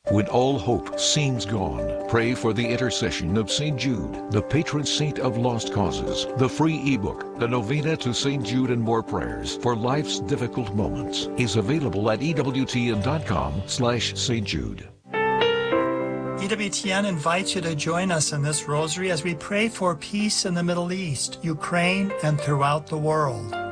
When all hope seems gone, pray for the intercession of St. Jude, the patron saint of lost causes. The free ebook, The Novena to St. Jude and More Prayers for Life's Difficult Moments, is available at EWTN.com/St. Jude. EWTN invites you to join us in this rosary as we pray for peace in the Middle East, Ukraine, and throughout the world.